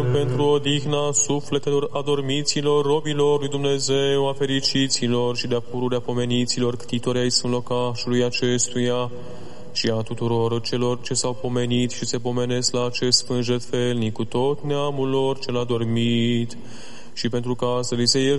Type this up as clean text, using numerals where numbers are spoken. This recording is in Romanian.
rugăm pentru odihna sufletelor adormiților, robilor lui Dumnezeu, a fericiților și de-a pururea pomeniților, ctitori ai sunt locașului acestuia, și a tuturor celor ce s-au pomenit și se pomenesc la acest sfânt jertfelnic cu tot neamul lor cel adormit, și pentru ca să li se